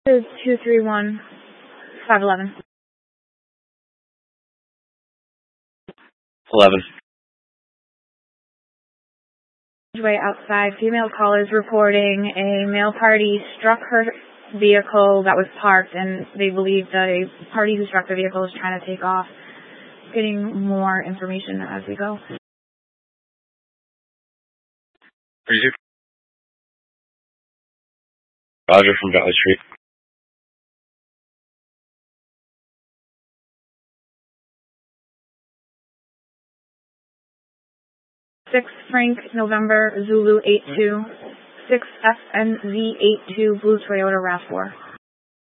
is 231-511. 11. Way outside, female callers reporting a male party struck her vehicle that was parked, and they believe the party who struck the vehicle is trying to take off. Getting more information as we go. Roger from Valley Street. 6 Frank November Zulu 82, 6 FNZ 82 Blue Toyota RAV4.